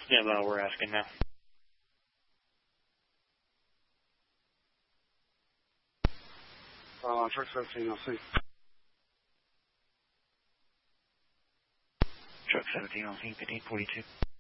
Yeah, well, we're asking now. Truck 17, I'll see. Truck 17 on scene, 1542.